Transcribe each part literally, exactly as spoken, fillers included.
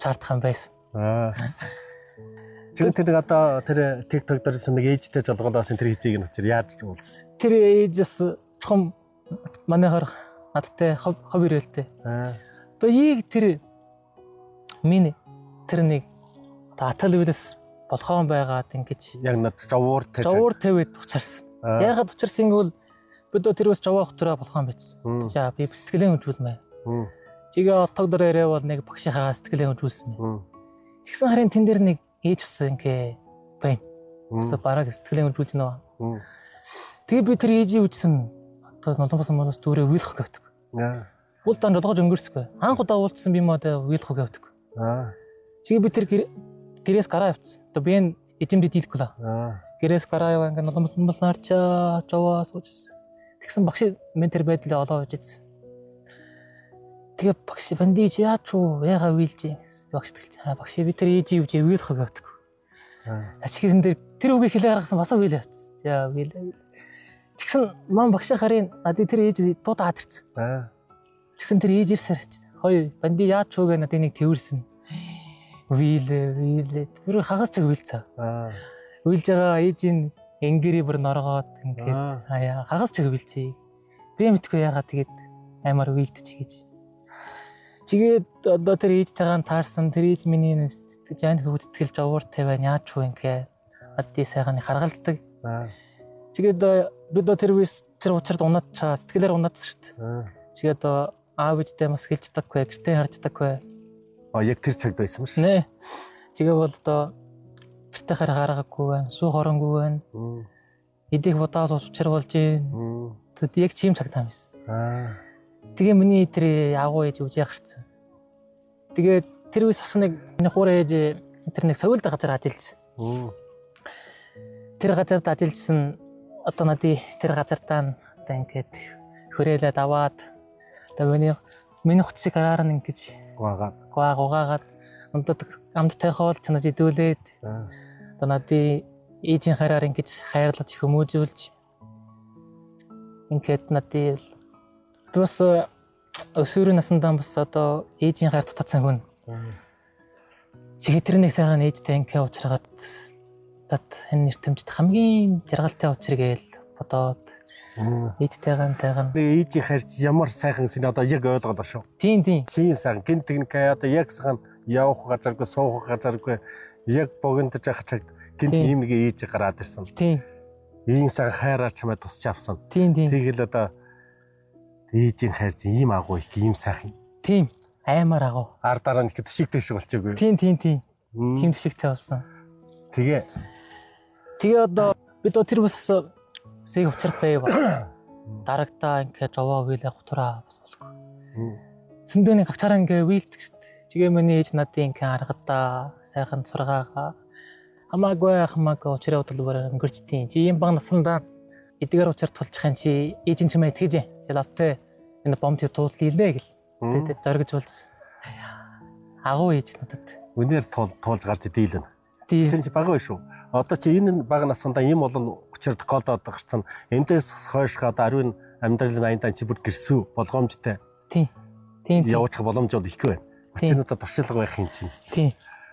чартах юм байсан. Аа. Чи тэр одоо тэр TikTok дээрс нэг ээжтэй жолгоолоос энэ тэр хизээг нь учир яаж уулзсан? Тэр ээжс чухам манайхаар надтай хов ирэлтэй. Аа. Одоо яг тэр миний тэр нэг аталвэлс болохоон байгаад ингэж яг над жавуур тавьж жавуур тавиад учирсан. Ягаад учирсан гэвэл бид тэр бас жаваа хөтрөө болохоон бичсэн. За би сэтгэлээ хөнжүүлмэ. Чигээ отог дээр яриа бол нэг багшийнхаа сэтгэлээ хөнжүүлсэн мэ. Тэгсэн харин тэн дээр нэг ээж усан ингээ байна. Өсө бараг сэтгэлээ хөнжүүлж нөө. Тэгээ би тэр ээжийг үжсэн одоо нулимс модос дүүрээ уйлах гэвдэг. Уул дан жолгож өнгөрсгөө. Анх удаа уулзсан би модоо уйлах гэвдэг. Аа. Чигээ би тэр гэрээс гараа явцсан. Одоо би энэ эжимд дийлэхгүй л. Аа. Гэрээс гараа яваа ингээ нулимс модос нарчаа жаваа суужсэн. Тэгсэн багш мен тэр байдлаа олоо үжсэн. Тэгээ багш бандич яач уу яга уйлж багш хэлж аа багш би тэр ээжийг үжээ уйлах гэвдэг. Аа. Ачигэн дээр тэр үгийг хэлээ гаргасан бас уйлаа. За уйлаа. Тэгсэн мам багшаа харын надад тэр ээж дуудаад ирсэн. Аа. Тэгсэн тэр ээж ирсээр хой банди яач уу гэ надад нэг тэрсэн. Уйлээ уйлээ. Тэр хагас чиг уйлцаа. Аа. Уйлж байгаа ээжийн энгэрий бүр норгоод ингээд аяа хагас чиг уйлцээ. Би мэдгүй яагаад тэгээд аймаар уйлдэж гэж. Чигээд одоо тэр ээжтэйгээ таарсан тэр ээж миний жаанд хөвгөтгэл жавуур тавиа яач уу ингээ адди сайхан харгалддаг. Аа. Чигээд бид тэр вис тэр учирд унаад чаа сэтгэлээр унаадсан шүү дээ. Чигээд аав ээжтэй бас хэлждаггүй, гэртээ харждаггүй. А яг тэр цагт байсан юм шиг. Нэ. Чигээ бол одоо гэртээ хараагаагүй байна, суу хоронгүй байна. Эдих бодаас учир болж юм. Тэд яг чим цагт юм байсан. Аа. Тэгээ миний тэр агуу ээж үжээ гарцсан. Тэгээ тэр үс бас нэг хуур ээж тэр нэг совилд газар ажиллажсэн. Тэр газарт ажиллажсэн одоо надад тэр газартаа одоо ингээд хөрөөлөд аваад одоо миний миний хуцсыг араар нь ингэж гуагаад гуаагаад надад амттай хоол чанаж идүүлээд одоо надад ээжийн хараар ингэж хайрлаж хүмүүжүүлж ингээд надад бас өсвөрийн насндаа бас одоо ээжийн хайр дутагдсан хүн. Чигээ тэр нэг сайхан ээжтэй ингээ уулзраад зат энэ нэртэмжт хамгийн жаргалтай учир гээл бодоод ээжтэйгээ сайхан ээжийн хайр ямар сайхан син одоо яг ойлголоо шүү. Тийм тийм. Тийм сайхан гин техник одоо яг сайхан явах газаргүй суух газаргүй яг богиндож ах чагт гинт ийм ингээ ээж гараад ирсэн. Тийм. Ийм сайхан хайраар чамайг тусч авсан. Тийм тийм. Тэгэл одоо ээжийн хайр ийм агуу их ийм сайхан. Тийм. Аймаар агуу. Ардаараа их төшигтэй шиг болчихгүй. Тийм тийм тийм. Тийм төшигтэй болсон. Тэгээ Тэгээ одоо бид тэр бас сэг учиртай байв. Дарагдаа ингээ жовоо уйлах хутураа бас болохгүй. Зөндөөний гагчаараа ингээ уйлдэг шүү дээ. Чигээ миний ээж надад ингээ харгадаа сайхан сургаагаа хамаагүй хамаагүй учраа бодлоор өнгөрч тийм. Чи ийм баг насандаа эдгээр учир тулчих юм чи ээж нь чимээ итгэж. Жилавтай энэ бомб тууллаа гэл. Тэгээд зоригж уулсан. Агуу ээж надад. Үнээр туулж гарч дийлэн. Тийм. Чи баг байх шүү. Одоо чи энэ баг насандаа ийм олон учир тохиолдоод гарсан. Эндээс хойш одоо ариун амьдралын аяндаа чи бүр гэрсүү болгоомжтой. Тийм. Тийм. Явуучих боломж бол их байна. Очинуудаа туршилга байх юм чинь. Тийм.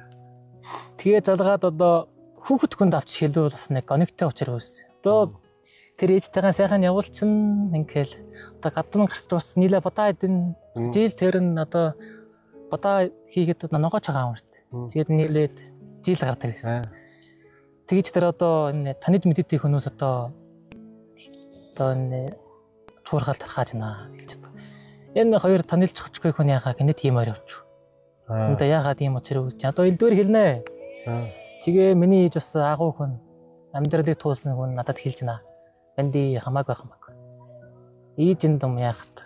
Тэгээ залгаад одоо хүүхэд хүнд авч хэлвэл бас нэг оногтой учир үүссэн. Одоо тэр ээжтэйгээ сайхан явуулчин ингээл одоо гадна гарч бас нийлээ бодаа эдэн жийл тэрэн одоо бодаа хийгээд ногоож байгаа юм шүү дээ. Тэгээд нийлээд жийл гардаг гэсэн. Тэгэж тэр одоо энэ танид мэддэг хүмүүс одоо одоо энэ туурхал тархааж байна гэж боддог. Энэ хоёр танилж авчихгүй хүн яхаа гэнэ тиймээр явчих. Энд яагаад ийм учир үүсч одоо элдвэр хэлнэ. Чигээ миний ээж бас агуу хүн амьдралыг туулсан хүн надад хэлж байна. Банди хамаагүй хамаагүй. Ээж энэ юм яахад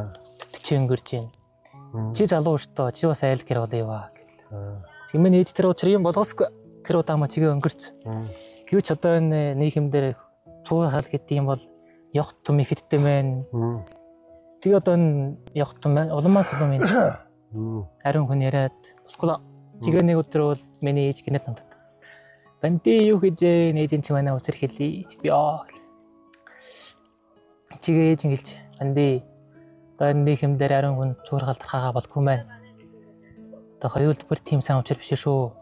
чи өнгөрж байна. Чи залуу өштөө чи бас айл гэр болъё гэл. Чимээ ээж тэр учрыг болгосгүй. Тэр удаа ма чигээ өнгөрч. Гэвч одоо энэ нийгэмдэр цуухал гэдэг юм бол явах том ихэдтэй мэн. Тэгээ одоо энэ явах том улмаас улам юм. Ариун хүн яриад босгүй чигээ нэг өдөр бол миний ээж гинэт надад. Банди юу хийж ээж чи манай учир хэлий. Би аа чигээ ээж хэлж банди одоо нийгэмдэр ариун хүн цуухал тархагаа болгүй мэн. Одоо хоёулдвар тийм сайн учир биш шүү.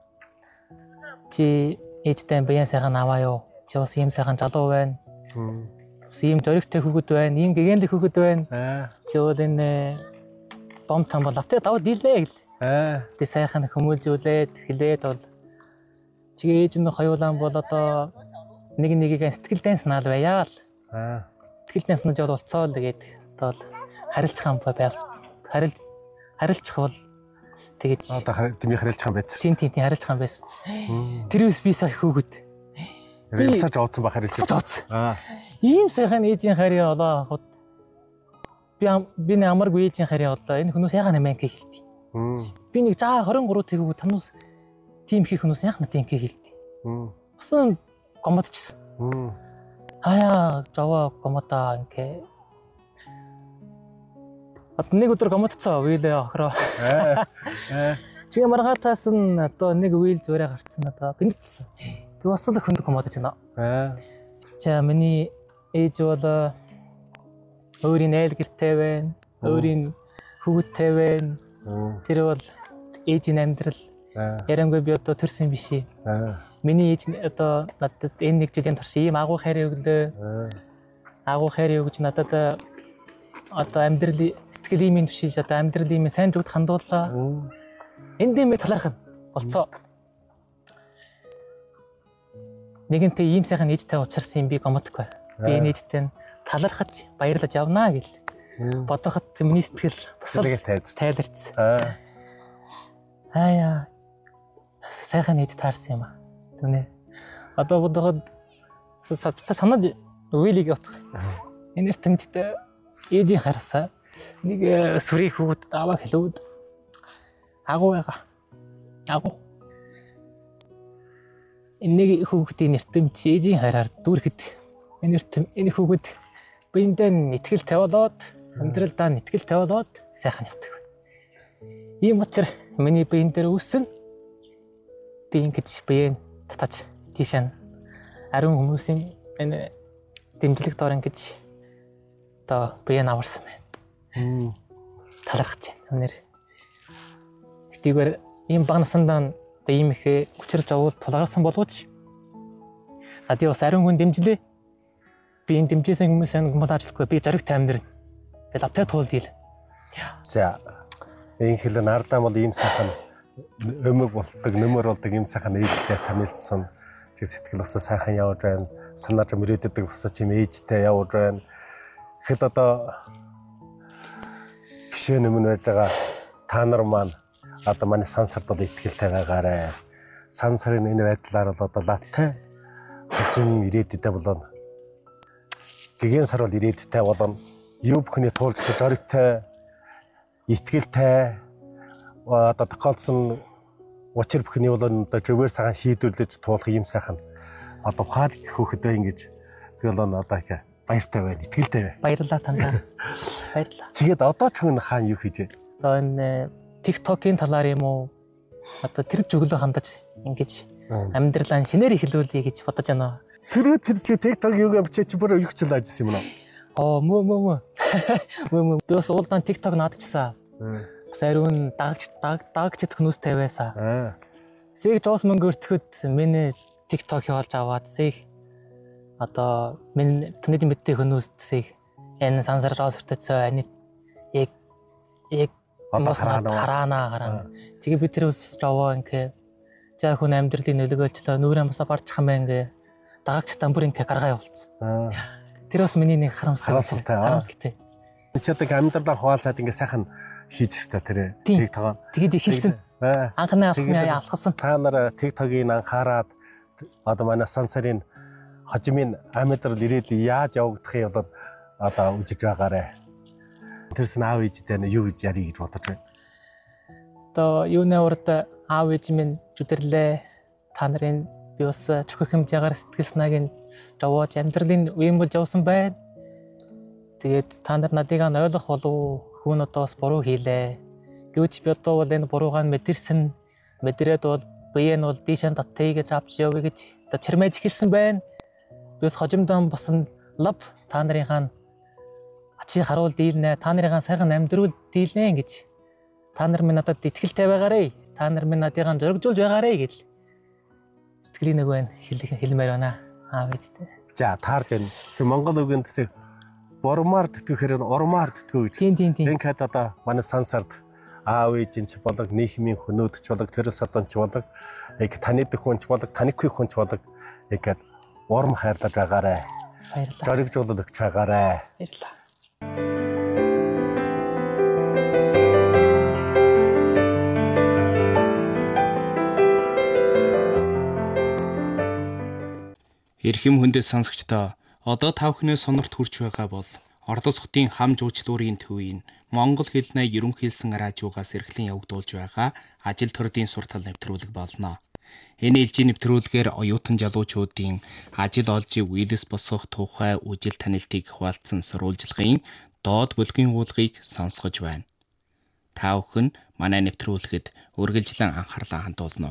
Чи ээжтэй баян сайхан аваа юу? Чи бас ийм сайхан залуу байна. Бас ийм зоригтой хүүхэд байна. Ийм гэгэнлэг хүүхэд байна. Чи бол энэ бом там бол автаа даваа дийлээ гэл. Тэгээ сайхан хүмүүлжүүлээд хэлээд бол чигээ ээж нь хоёулаан бол одоо нэг нэгийг сэтгэлдээ санаал байяа л. Сэтгэлдээ санаж болцоо л тэгээд одоо харилцах юм байвал харилж харилцах бол тэгээд одоо тэмээ харилцах юм байсан. Тийм тийм тийм харилцах юм байсан. Тэрээс би сая хөөгд. Явсаж оодсон ба харилцаж. Оодсон. Аа. Ийм сайхан ээжийн харьяа олоо хад. Би би нэг амаргүй ээжийн харьяа олоо. Энэ хүмүүс яга нэмэн гэ хэлтий. Би нэг жаа двадцать три тэг хөөгд тануус тийм их хүмүүс яхна тийм гэ хэлтий. Басан гомодчихсон. Аяа жава гомода ингээ. Од нэг өдөр гомодцоо уйлээ охроо. Чигээ маргаатаас нь одоо нэг уйл зүрэ гарцсан одоо гинтсэн. Тэг бас л хүнд гомодож байна. За миний ээж бол өөрийн айл гэртэй байна. Өөрийн хүүхэдтэй байна. Тэр бол ээжийн амьдрал. Ярангуй би одоо төрсөн биш. Миний ээж одоо надад энэ нэг жилийн турш ийм агуу хайр өглөө. Агуу хайр өгж надад одоо амьдрал сэтгэлийн минь тушиж одоо амьдралын минь сайн зүгт хандууллаа. Энд дэмэ талархна болцоо. Нэгэнтээ ийм сайхан ээжтэй уулзсан юм би гомдохгүй. Би энэ ээжтэй талархаж баярлаж явнаа гэл. Бодоход миний сэтгэл бас тайларч. Аяа. Сайхан ээж таарсан юм аа. Зүнэ. Одоо бодоход санаж үйлийг явах. Энэ эртэмжтэй ээжийн харсаа нэг сүрийг хөвгөд аваа хэлүүд агуу байгаа. Агуу. Энэ хүүхдийн эртэмж ээжийн хараар дүүрхэд энэ эртэм энэ хүүхэд биендээ нэтгэл тавиулаад амьдралдаа нэтгэл тавиулаад сайхан явдаг. Ийм учраас миний биен дээр үүсэн би ингэж биеэ татаж тийшээ ариун хүмүүсийн энэ дэмжлэг дор ингэж одоо биеэ аварсан байна. Талархаж байна. Өнөр. Тэгвэл ийм баг насандаа одоо ийм их хүчирж авал тулгарсан боловч надад бас ариун хүн дэмжлээ. Би энэ дэмжсэн хүмүүсээ гомд ажиллахгүй би зоригтой амьдрна. Би лавтай туул дийл. За энэ хэлэн ардаа бол ийм сайхан өмөг болдог, нөмөр болдог ийм сайхан ээжтэй танилцсан. Чи сэтгэл бас сайхан явж байна. Санаач мөрөөдөд бас чим ээжтэй явж байна. Хэд одоо гişээ нэмэн байж байгаа та нар маань одоо манай сансарт бол ихтгэлтэй байгаарэ. Сансарын энэ байдлаар бол одоо лавтай хожим ирээдүйдээ болон гэгэн сар бол ирээдүйдээ болон юу бүхний туулж зоригтой итгэлтэй одоо тохиолдсон учир бүхний бол одоо зөвөр сайхан шийдвэрлэж туулах юм сайхан одоо ухаад хөөхөд бай ингэж би бол одоо их баяртай байна, итгэлтэй байна. Баярлалаа тандаа. Баярлалаа. Чигээд одоо ч хүн хаана юу хийж вэ? Одоо энэ TikTok-ийн талаар юм уу? Одоо тэр зөвлөө хандаж ингэж амьдралаа шинээр эхлүүлье гэж бодож байна. Тэр тэр чи TikTok юугаа бичиж бүр юу ч л ажилласан юм уу? Оо мөө мөө мөө. Мөө мөө. Би бас уулдан TikTok наадчихсан. Бас ариун дагж даг дагч хүмүүстэй байсан. Сэг жоос мөнгө өртөхөд миний TikTok явуулж аваад сэг одоо миний тэнэд мэдтэй хүмүүстсийг энэ сансар жоос өртөцөө ани яг яг мос хараана хараа. Тэгээ би тэр ус жовоо ингээ за хүн амьдралын нөлөөлчлөө нүрээ масаа барчих юм ингээ дагагч тамбур ингээ гаргаа явуулсан. Тэр бас миний нэг харамсалтай харамсалтай. Чи одоо амьдралаа хуваалцаад ингээ сайхан хийж та тэр TikTok. Тэгэж эхэлсэн. Анхны алхмын алхсан. Та нар TikTok-ийг анхаарад одоо манай сансарын хожимын амьдрал ирээд яаж явагдахыг бол одоо үжиж байгаарэ. Тэрс аав ээжтэй юу гэж ярих гэж бодож байна. Одоо юуны урд аав ээж минь зүдэрлээ. Та нарын би бас чөхөх хэмжээгээр сэтгэл санааг жовоож амьдралын үеийн болж явсан байна. Тэгээд та нар надыг ойлгох болов хүн одоо бас буруу хийлээ. Гэвч би одоо бол энэ буруугаа мэдэрсэн. Мэдрээд бол бие нь бол дийшээ татъя гэж авч явъя гэж одоо чирмэж эхэлсэн байна. Би бас хожимдон басан лав та нарынхаа ачи харуул дийлнэ. Та нарынхаа сайхан амьдрал дийлнэ гэж та нар минь надад итгэлтэй байгаарэ. Та нар минь надыгаа зоригжуулж байгаарэ гэж сэтгэлийн нэг байна хэлэх хэлмээр байна аав ээжтэй. За таарж байна. Монгол үгэнд төсөө бурмаар тэтгэхээр нь урмаар тэтгэв гэж. Тийм тийм тийм. Ингээд одоо манай сансард аав ээжийн ч болог нийгмийн хөнөөд ч болог тэр садон ч болог яг таны дэх хүн ч болог танихгүй хүн ч болог ингээд урам хайрлаж байгаарэ. Баярлалаа. Зоригжуулж өгч байгаарэ. Баярлалаа. Эрхэм хүндэт сонсогчдоо одоо та бүхний сонорт хүрч байгаа бол Ордос хотын хам жуулчлалын төвийн Монгол хэлний ерөнхийлсэн радиогоос эрхлэн явагдуулж байгаа ажил төрлийн суртал нэвтрүүлэг болно. Энэ ээлжийн нэвтрүүлгээр оюутан залуучуудын ажил олж үйлс босгох тухай үжил танилтыг хуваалцсан сурвалжлагын доод бүлгийн уулгыг сонсгож байна. Та бүхэн манай нэвтрүүлгэд үргэлжлэн анхаарлаа хандуулна.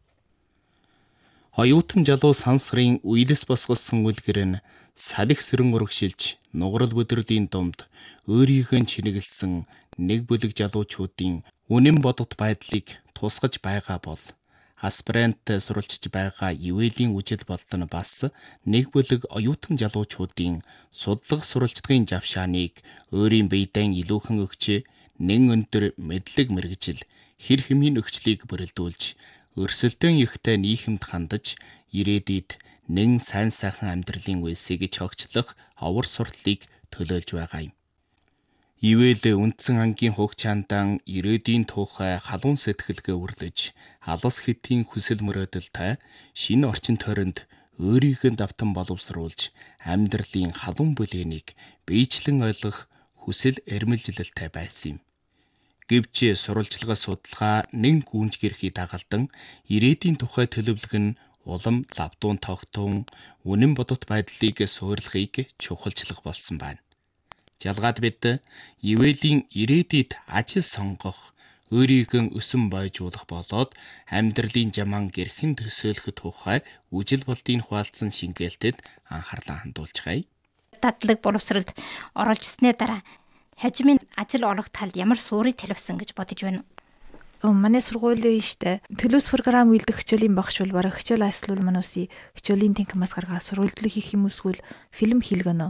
Оюутан залуу сансрын үйлс босголсон үлгэр нь салхи сэрэн урагшилж нугарал бүдрлийн дунд өөрийнхөө чинэглэсэн нэг бүлэг залуучуудын үнэн бодот байдлыг тусгаж байгаа бол аспирант сурвалжиж байгаа ивэлийн үжил болон бас нэг бүлэг оюутан залуучуудын судлах сурвалжлагын завшааныг өөрийн биедээ илүүхэн өгч нэн өндөр мэдлэг мэргэжил хэр хэмийн өгчлийг бүрэлдүүлж өрсөлдөөн ихтэй нийгэмд хандаж ирээдүйд нэн сайн сайхан амьдралын үйлсийг чогчлох овор сурталыг төлөөлж байгаа юм. Ивэл үндсэн ангийн хугацаандан ирээдүйн тухай халуун сэтгэлгээ үрлэж, алс хэтийн хүсэл мөрөөдөлтэй шинэ орчин тойронд өөрийнхөө давтан боловсруулж, амьдралын халуун бүлэнийг биечлэн ойлгох хүсэл эрмэлзлэлтэй байсан юм. Гэвч сурвалжлагаа судалгаа нэн гүнж гэрхий дагалдан ирээдүйн тухай төлөвлөг нь улам лавдуун тогтун үнэн бодот байдлыг суурилахыг чухалчлах болсон байна. Жалгаад бид ивэлийн ирээдүйд ажил сонгох, өөрийгөө өсөн бойжуулах болоод амьдралын жаман гэрхэн төсөөлөх тухай үжил болдыг хуваалцсан шингээлтэд анхаарлаа хандуулж байгаа. Дадлаг боловсролд оролж ирснээр дараа хажимын ажил олох талд ямар суурийг тавьсан гэж бодож байна уу? Манай сургуулийн штэ төлөөс програм үйлдэх хичээлийн багш бол бараг хичээл айслуул манууси хичээлийн тэнхмас гаргаа сурвалжлал хийх юм эсвэл фильм хийлгэнэ.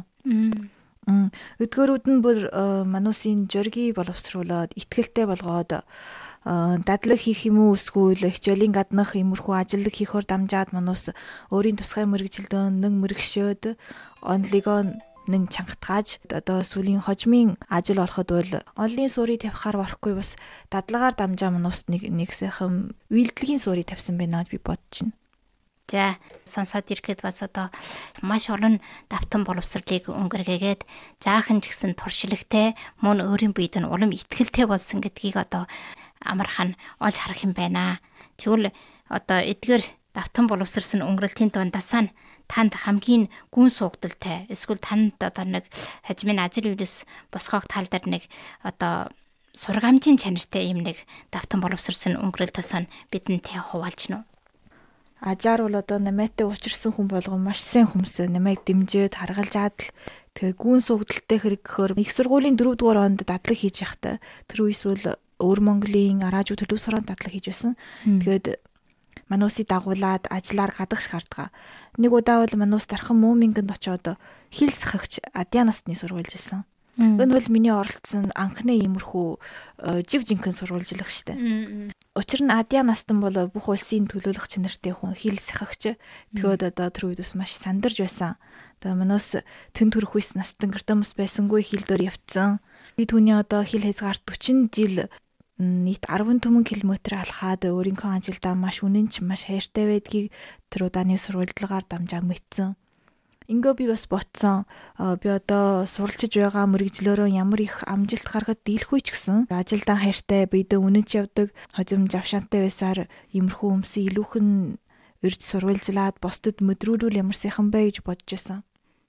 Өдгөрүүд нь бүр мануусын жорги боловсруулаад итгэлтэй болгоод дадлаг хийх юм уу эсвэл хичээлийн гаднах иймэрхүү ажилдаг хийхөөр дамжаад мануус өөрийн тусгай мэргэжилдэн нэг мэрэгшөөд онлигоо нэн чангатгааж одоо сүлийн хожмын ажил олоход бол онлын суурийг тавихаар барахгүй бас дадлагаар дамжаа мануус нэг нэг сайхан үйлдэлгийн суурийг тавьсан байна гэж би бодож байна. За сонсоод ирэхэд бас одоо маш олон давтан боловсролыг өнгөргээгээд жаахан ч гэсэн туршлагатай мөн өөрийн биед нь улам итгэлтэй болсон гэдгийг одоо амархан олж харах юм байна. Тэгвэл одоо эдгээр давтан боловсрсан өнгөрөлтийн дундаас нь танд хамгийн гүн суугдaltaй эсвэл танд одоо нэг хажмын ажил үйлс босгох тал дээр нэг одоо сургамжийн чанартай юм нэг давтан боловсрсан өнгөрөлтөөс нь бидэнтэй хуваалж нь. Ажаар бол одоо намайтай уучирсан хүн болгон маш сайн хүмүүс намайг дэмжиж харгалж адал тэгээ гүн суугдaltaй хэрэг гэхээр их сургуулийн дөрөв дугаар онд дадлаг хийж явахдаа тэр үеэс бол өвөр Монголын араажуу төлөв соронд дадлаг хийж байсан. Тэгээд манууси дагуулад ажиллаар гадах шаардгаа. Нэг удаа бол мануус дархан Мууминганд очиод хил сахагч Адяа насны сургуульж ирсэн. Энэ бол миний оролцсон анхны иймэрхүү жив жинхэн сурвалжлах штэ. Учир нь Адяа настан бол бүх улсын төлөөлөх чанартай хүн хил сахагч. Тэгэхэд одоо тэр үед бас маш сандарж байсан. Одоо мануус тэн төрөх үс настан гэртэмс байсангүй хил дээр явцсан. Би түүний одоо хил хязгаар дөрвөн жил нийт арван түмэн километр алхаад өөрийнхөө ажилдаа маш үнэнч маш хайртай байдгийг тэр удааны сурвалжлагаар дамжаа мэдсэн. Ингээ би бас ботсон. Би одоо суралцж байгаа мэрэгжлөөрөө ямар их амжилт гаргад дийлэхгүй ч гэсэн ажилдаа хайртай бидээ үнэнч явдаг хожим завшаантай байсаар иймэрхүү өмсөй илүүхэн ирж сурвалжлаад бусдад мэдрүүлвэл ямар сайхан бэ гэж бодож байсан.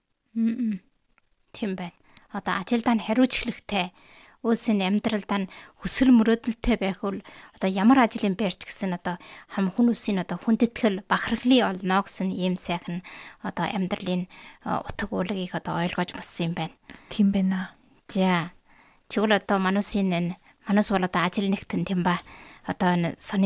Тийм байна. Одоо ажилдаа хариуцлагатай Өөсийн амьдралдаа хүсэл мөрөөдөлтэй байх бол одоо ямар ажлын байрч гэсэн одоо хам хүмүүсийн одоо хүндэтгэл бахархлын олно гэсэн ийм сайхан одоо амьдралын утга уулгийг одоо ойлгож боссон юм байна. Тийм байна. За тэгвэл одоо мануусын энэ Манайс бол одоо ажил нэгтэн тийм ба одоо сони